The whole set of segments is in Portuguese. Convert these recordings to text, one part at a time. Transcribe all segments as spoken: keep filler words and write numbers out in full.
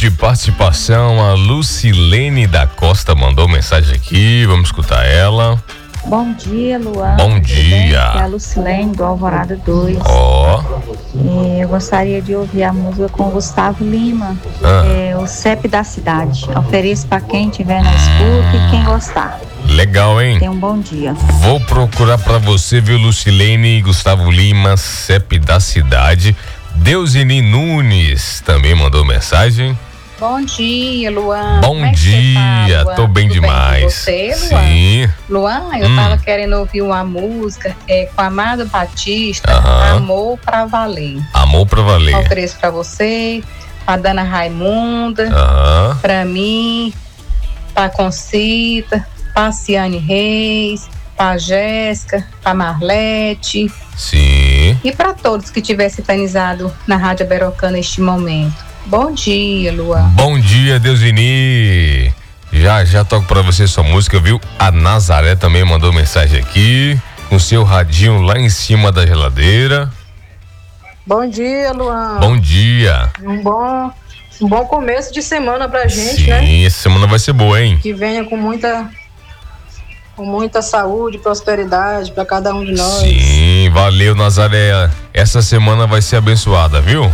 de participação. A Lucilene da Costa mandou mensagem aqui. Vamos escutar ela. Bom dia, Luan. Bom dia. Aqui é a Lucilene do Alvorada dois. Ó. Oh. Eu gostaria de ouvir a música com o Gustavo Lima, Ah. é, o C E P da Cidade. Ofereço para quem tiver na escuta e quem gostar. Legal, hein? Tenha um bom dia. Vou procurar pra você, viu, Lucilene, Gustavo Lima, C E P da Cidade. Deusini Nunes também mandou mensagem. Bom dia, Luan. Bom Como é que dia, você tá, Luan? tô bem Tudo demais. Bem com você, Luan? Sim. Luan, eu Hum. tava querendo ouvir uma música é, com Amado Batista, Aham. Amor pra Valer. Amor pra valer. Ofereço pra você, pra Dana Raimunda, Aham. pra mim, pra Concita, pra Ciane Reis, pra Jéssica, pra Marlete. Sim. E pra todos que tiver sintonizado na Rádio Aberocana neste momento. Bom dia, Luan. Bom dia, Deusini. Já, já toco pra você sua música, viu? A Nazaré também mandou mensagem aqui, com seu radinho lá em cima da geladeira. Bom dia, Luan. Bom dia. Um bom, um bom começo de semana pra gente, Sim, né? essa semana vai ser boa, hein? Que venha com muita, com muita saúde, prosperidade pra cada um de nós. Sim, valeu, Nazaré. Essa semana vai ser abençoada, viu?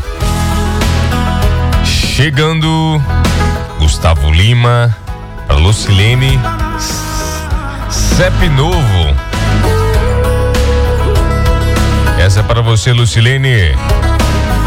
Chegando, Gustavo Lima, pra Lucilene, C E P novo. Essa é para você, Lucilene.